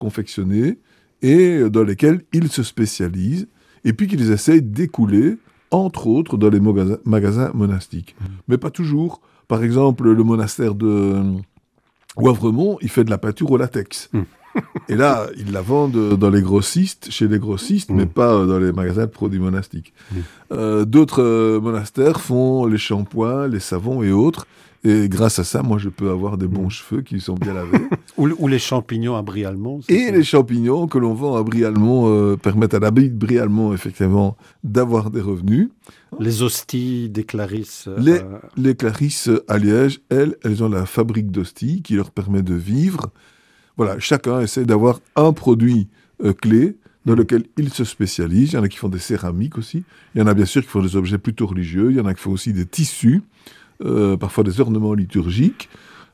confectionnés et dans lesquels ils se spécialisent, et puis qu'ils essayent d'écouler, entre autres, dans les magasins monastiques. Mais pas toujours. Par exemple, le monastère de Wavremonts, il fait de la peinture au latex. Et là, ils la vendent dans les grossistes, chez les grossistes, mais pas dans les magasins de produits monastiques. D'autres monastères font les shampoings, les savons et autres. Et grâce à ça, moi, je peux avoir des bons cheveux qui sont bien lavés. Ou les champignons à Brie-Almont. Et les champignons que l'on vend à Brie-Almont permettent à l'abbaye de Brie-Almont, effectivement, d'avoir des revenus. Les hosties des Clarisses. Les Clarisses à Liège, elles ont la fabrique d'hosties qui leur permet de vivre. Voilà, chacun essaie d'avoir un produit clé dans lequel il se spécialise. Il y en a qui font des céramiques aussi. Il y en a bien sûr qui font des objets plutôt religieux. Il y en a qui font aussi des tissus, parfois des ornements liturgiques.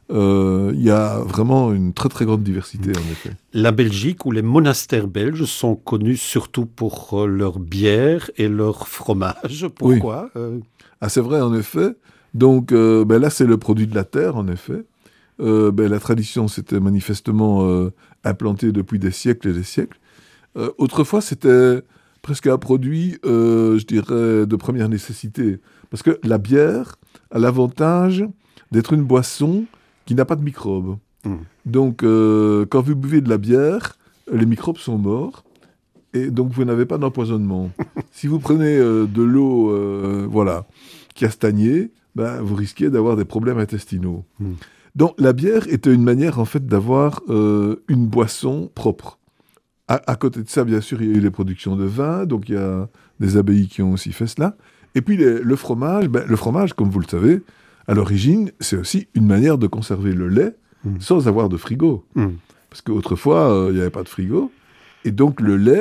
Il y a vraiment une très très grande diversité en effet. La Belgique ou les monastères belges sont connus surtout pour leur bière et leur fromage. Pourquoi ? Ah, c'est vrai en effet. Donc là c'est le produit de la terre en effet. La tradition s'était manifestement implantée depuis des siècles et des siècles. Autrefois, c'était presque un produit, je dirais, de première nécessité. Parce que la bière a l'avantage d'être une boisson qui n'a pas de microbes. Donc, quand vous buvez de la bière, les microbes sont morts. Et donc, vous n'avez pas d'empoisonnement. Si vous prenez de l'eau qui a stagné, vous risquez d'avoir des problèmes intestinaux. Donc, la bière était une manière, en fait, d'avoir une boisson propre. À côté de ça, bien sûr, il y a eu les productions de vin, donc il y a des abbayes qui ont aussi fait cela. Et puis, le fromage, comme vous le savez, à l'origine, c'est aussi une manière de conserver le lait sans avoir de frigo. Parce qu'autrefois, il n'y avait pas de frigo. Et donc, le lait,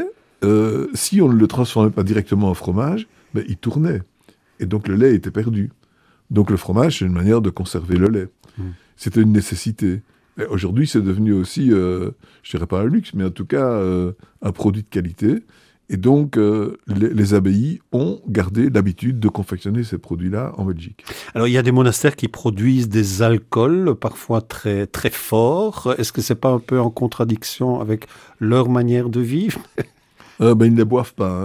si on ne le transformait pas directement en fromage, il tournait. Et donc, le lait était perdu. Donc, le fromage, c'est une manière de conserver le lait. C'était une nécessité. Et aujourd'hui, c'est devenu aussi, je ne dirais pas un luxe, mais en tout cas, un produit de qualité. Et donc, les abbayes ont gardé l'habitude de confectionner ces produits-là en Belgique. Alors, il y a des monastères qui produisent des alcools, parfois très, très forts. Est-ce que ce n'est pas un peu en contradiction avec leur manière de vivre ? Ils ne les boivent pas.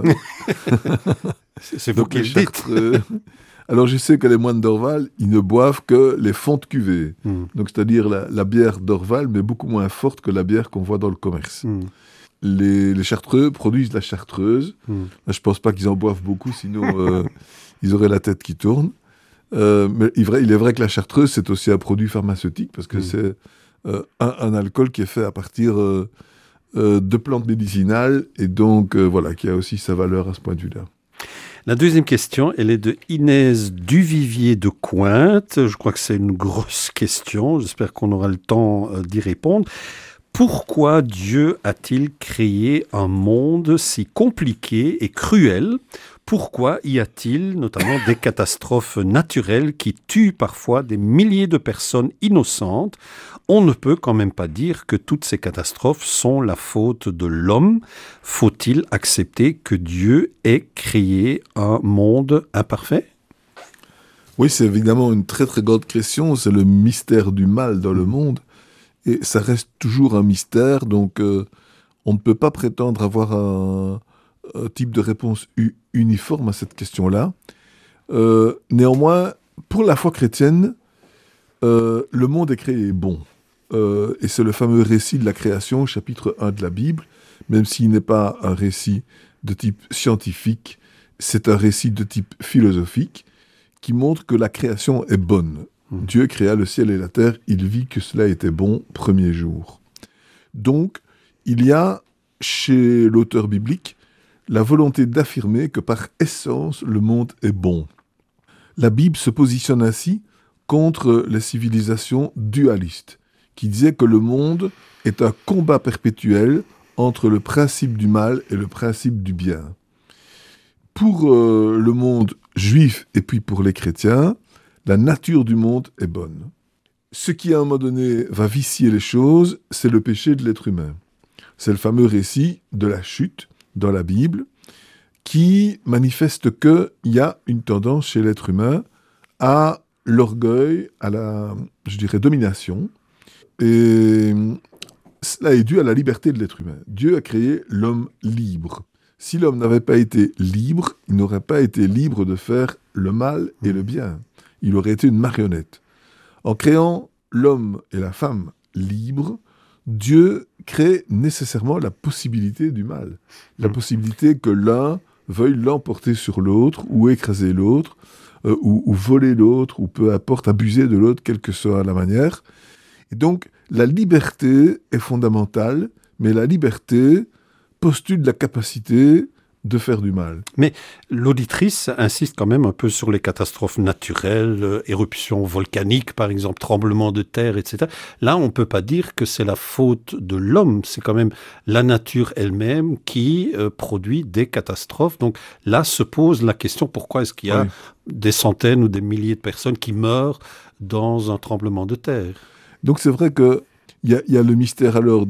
C'est vous qui le dites. Alors, je sais que les moines d'Orval, ils ne boivent que les fonds de cuvée. Donc, c'est-à-dire la bière d'Orval, mais beaucoup moins forte que la bière qu'on voit dans le commerce. Les Chartreux produisent la chartreuse. Là, je ne pense pas qu'ils en boivent beaucoup, sinon ils auraient la tête qui tourne. Mais il est vrai que la chartreuse, c'est aussi un produit pharmaceutique, parce que c'est un alcool qui est fait à partir de plantes médicinales, et donc qui a aussi sa valeur à ce point de vue-là. La deuxième question, elle est de Inès Duvivier de Cointe. Je crois que c'est une grosse question. J'espère qu'on aura le temps d'y répondre. Pourquoi Dieu a-t-il créé un monde si compliqué et cruel ? Pourquoi y a-t-il notamment des catastrophes naturelles qui tuent parfois des milliers de personnes innocentes ? On ne peut quand même pas dire que toutes ces catastrophes sont la faute de l'homme. Faut-il accepter que Dieu ait créé un monde imparfait ? Oui, c'est évidemment une très très grande question. C'est le mystère du mal dans le monde. Et ça reste toujours un mystère, donc on ne peut pas prétendre avoir un type de réponse uniforme à cette question-là. Néanmoins, pour la foi chrétienne, le monde est créé bon. Et c'est le fameux récit de la création, chapitre 1 de la Bible, même s'il n'est pas un récit de type scientifique, c'est un récit de type philosophique qui montre que la création est bonne. Dieu créa le ciel et la terre, il vit que cela était bon, premier jour. Donc, il y a chez l'auteur biblique la volonté d'affirmer que par essence, le monde est bon. La Bible se positionne ainsi contre les civilisations dualistes, qui disaient que le monde est un combat perpétuel entre le principe du mal et le principe du bien. Pour le monde juif et puis pour les chrétiens, la nature du monde est bonne. Ce qui, à un moment donné, va vicier les choses, c'est le péché de l'être humain. C'est le fameux récit de la chute dans la Bible qui manifeste qu'il y a une tendance chez l'être humain à l'orgueil, à la, domination. Et cela est dû à la liberté de l'être humain. Dieu a créé l'homme libre. Si l'homme n'avait pas été libre, il n'aurait pas été libre de faire le mal et le bien. Il aurait été une marionnette. En créant l'homme et la femme libres, Dieu crée nécessairement la possibilité du mal. La possibilité que l'un veuille l'emporter sur l'autre, ou écraser l'autre, ou voler l'autre, ou peu importe, abuser de l'autre, quelle que soit la manière. Et donc, la liberté est fondamentale, mais la liberté postule la capacité de faire du mal. Mais l'auditrice insiste quand même un peu sur les catastrophes naturelles, éruptions volcaniques par exemple, tremblements de terre, etc. Là, on ne peut pas dire que c'est la faute de l'homme, c'est quand même la nature elle-même qui produit des catastrophes. Donc là se pose la question, pourquoi est-ce qu'il y a des centaines ou des milliers de personnes qui meurent dans un tremblement de terre? Donc c'est vrai que il y a le mystère alors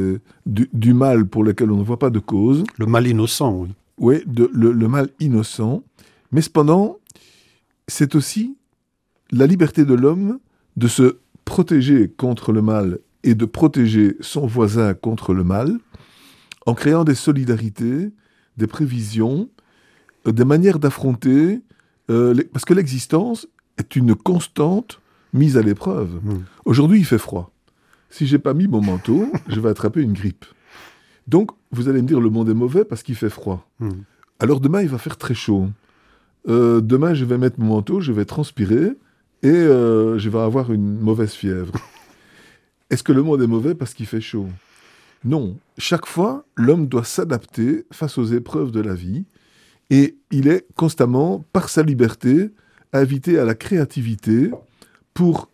du mal pour lequel on ne voit pas de cause. Le mal innocent, oui. Oui, le mal innocent. Mais cependant, c'est aussi la liberté de l'homme de se protéger contre le mal et de protéger son voisin contre le mal en créant des solidarités, des prévisions, des manières d'affronter, parce que l'existence est une constante mise à l'épreuve. Aujourd'hui, il fait froid. Si j'ai pas mis mon manteau, je vais attraper une grippe. Donc, vous allez me dire, le monde est mauvais parce qu'il fait froid. Alors demain, il va faire très chaud. Demain, je vais mettre mon manteau, je vais transpirer et je vais avoir une mauvaise fièvre. Est-ce que le monde est mauvais parce qu'il fait chaud? Non. Chaque fois, l'homme doit s'adapter face aux épreuves de la vie et il est constamment, par sa liberté, invité à la créativité pour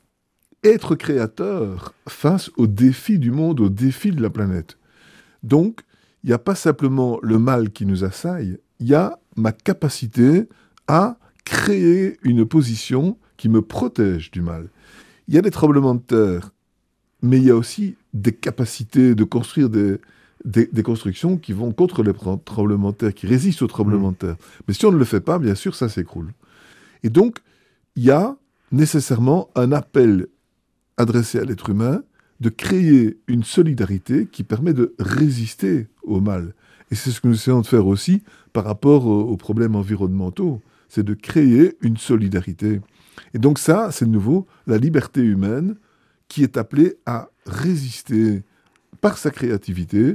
être créateur face aux défis du monde, aux défis de la planète. Donc, il n'y a pas simplement le mal qui nous assaille, il y a ma capacité à créer une position qui me protège du mal. Il y a des tremblements de terre, mais il y a aussi des capacités de construire des constructions qui vont contre les tremblements de terre, qui résistent aux tremblements de terre. Mais si on ne le fait pas, bien sûr, ça s'écroule. Et donc, il y a nécessairement un appel adressé à l'être humain de créer une solidarité qui permet de résister au mal. Et c'est ce que nous essayons de faire aussi par rapport aux problèmes environnementaux. C'est de créer une solidarité. Et donc ça, c'est de nouveau la liberté humaine qui est appelée à résister par sa créativité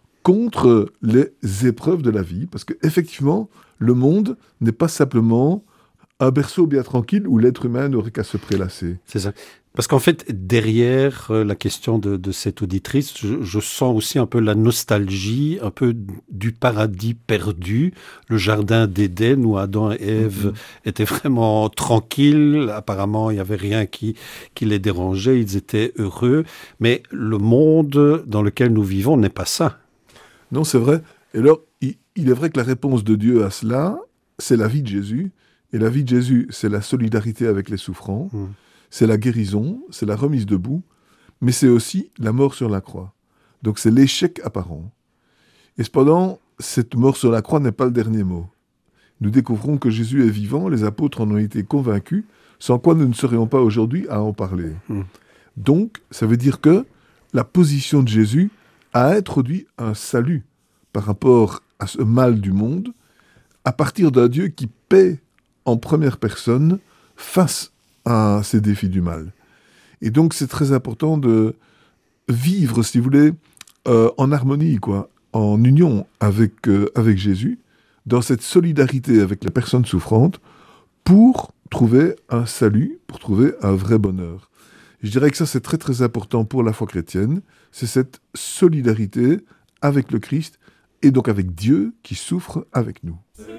contre les épreuves de la vie. Parce qu'effectivement, le monde n'est pas simplement un berceau bien tranquille où l'être humain n'aurait qu'à se prélasser. C'est ça. Parce qu'en fait, derrière la question de cette auditrice, je sens aussi un peu la nostalgie, un peu du paradis perdu, le jardin d'Éden où Adam et Ève étaient vraiment tranquilles. Apparemment, il n'y avait rien qui les dérangeait, ils étaient heureux. Mais le monde dans lequel nous vivons n'est pas ça. Non, c'est vrai. Et alors, il est vrai que la réponse de Dieu à cela, c'est la vie de Jésus. Et la vie de Jésus, c'est la solidarité avec les souffrants. C'est la guérison, c'est la remise debout, mais c'est aussi la mort sur la croix. Donc c'est l'échec apparent. Et cependant, cette mort sur la croix n'est pas le dernier mot. Nous découvrons que Jésus est vivant, les apôtres en ont été convaincus, sans quoi nous ne serions pas aujourd'hui à en parler. Donc, ça veut dire que la position de Jésus a introduit un salut par rapport à ce mal du monde, à partir d'un Dieu qui paie en première personne face à ces défis du mal. Et donc, c'est très important de vivre, si vous voulez, en harmonie, en union avec Jésus, dans cette solidarité avec les personnes souffrantes, pour trouver un salut, pour trouver un vrai bonheur. Je dirais que ça, c'est très très important pour la foi chrétienne, c'est cette solidarité avec le Christ, et donc avec Dieu qui souffre avec nous.